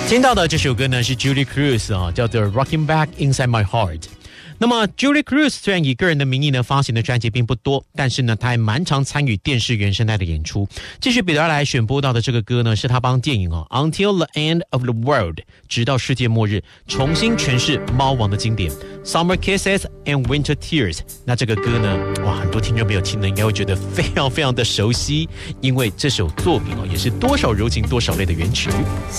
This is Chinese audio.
听到的这首歌呢是 Julie Cruz 啊，叫做 Rocking Back Inside My Heart。那么 Julie Cruz 虽然以个人的名义呢发行的专辑并不多，但是呢他还蛮常参与电视原声带的演出。继续比较来选播到的这个歌呢，是他帮电影Until the End of the World 直到世界末日重新诠释猫王的经典 Summer Kisses and Winter Tears。 那这个歌呢，哇，很多听众朋友听了应该会觉得非常非常的熟悉，因为这首作品也是多少柔情多少泪的原曲。